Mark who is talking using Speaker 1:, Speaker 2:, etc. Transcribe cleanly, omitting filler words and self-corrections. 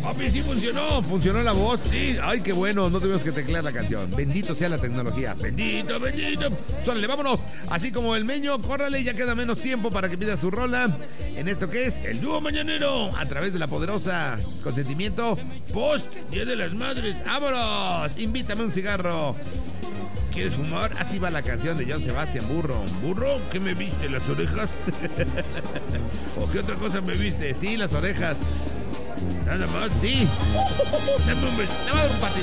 Speaker 1: Papi, sí funcionó la voz, sí. Ay, qué bueno, no tuvimos que teclear la canción. Bendito sea la tecnología. Bendito. Sólale, vámonos. Así como el Meño, córrale, ya queda menos tiempo para que pida su rola. En esto que es el dúo mañanero, a través de la poderosa Consentimiento Post Día de las Madres. ¡Vámonos! Invítame un cigarro. ¿Quieres fumar? Así va la canción de John Sebastian. Burro. ¿Burro? ¿Qué me viste? ¿Las orejas? ¿O qué otra cosa me viste? Sí, las orejas. Nada más, sí. Dame un patín.